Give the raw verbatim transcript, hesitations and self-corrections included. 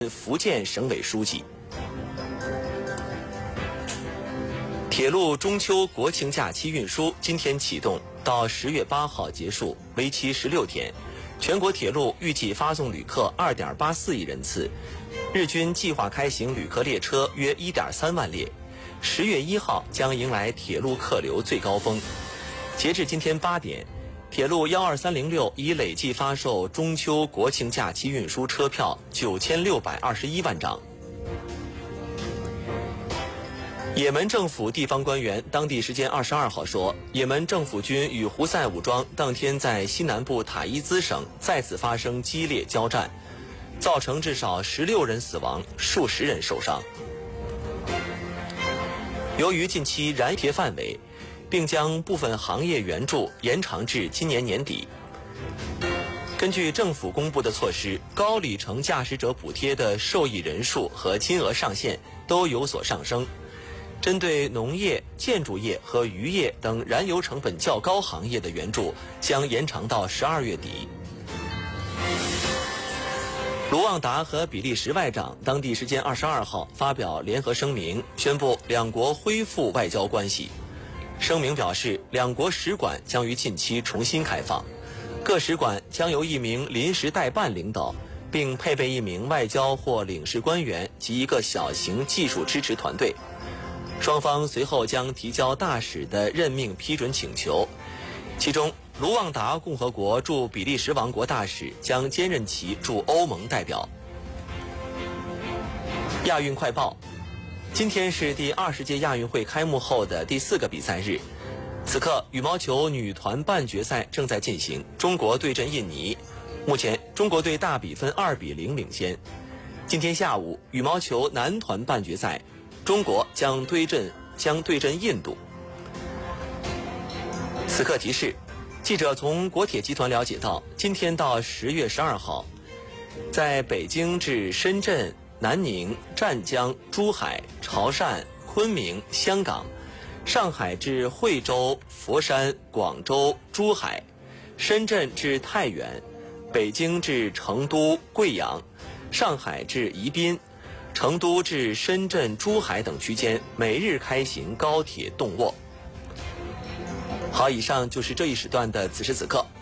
福建省委书记。铁路中秋国庆假期运输今天启动，到十月八号结束，为期十六天。全国铁路预计发送旅客 二点八四亿人次，日均计划开行旅客列车约 一点三万列。十月一号将迎来铁路客流最高峰。截至今天八点，铁路一二三零六已累计发售中秋国庆假期运输车票九千六百二十一万张。也门政府地方官员当地时间二十二号说，也门政府军与胡塞武装当天在西南部塔伊兹省再次发生激烈交战，造成至少十六人死亡，数十人受伤。由于近期燃贴范围，并将部分行业援助延长至今年年底。根据政府公布的措施，高里程驾驶者补贴的受益人数和金额上限都有所上升。针对农业、建筑业和渔业等燃油成本较高行业的援助将延长到十二月底。卢旺达和比利时外长当地时间二十二号发表联合声明，宣布两国恢复外交关系。声明表示，两国使馆将于近期重新开放，各使馆将由一名临时代办领导，并配备一名外交或领事官员及一个小型技术支持团队。双方随后将提交大使的任命批准请求，其中卢旺达共和国驻比利时王国大使将兼任其驻欧盟代表。亚运快报，今天是第二十届亚运会开幕后的第四个比赛日，此刻羽毛球女团半决赛正在进行，中国对阵印尼，目前中国队大比分二比零领先。今天下午羽毛球男团半决赛，中国将对阵将对阵印度。此刻提示，记者从国铁集团了解到，今天到十月十二号，在北京至深圳、南宁、湛江、珠海、潮汕、昆明、香港，上海至惠州、佛山、广州、珠海，深圳至太原，北京至成都、贵阳，上海至宜宾，成都至深圳、珠海等区间每日开行高铁动卧。好，以上就是这一时段的此时此刻。